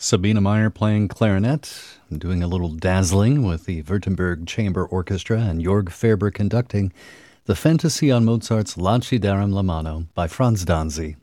Sabina Meyer playing clarinet, doing a little dazzling with the Württemberg Chamber Orchestra, and Jörg Ferber conducting the Fantasy on Mozart's Lancidarum La Mano by Franz Danzi.